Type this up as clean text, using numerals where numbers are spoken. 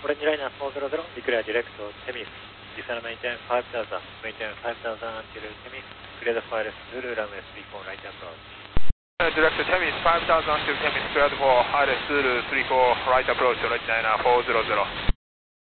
Orange Liner 400, declare direct to Temis. Descend maintain 5000, maintain 5000 until Temis. Clear the fire Zulu runway 34 right approach. Direct to Temis 5000 until Temis, cleared for Zulu 34 right approach, Orange Liner 400.